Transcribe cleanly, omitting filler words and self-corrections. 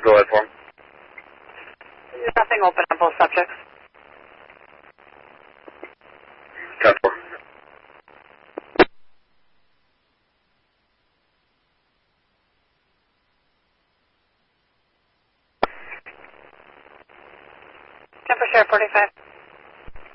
Go ahead for him. Nothing open on both subjects. 10-4. Share 45.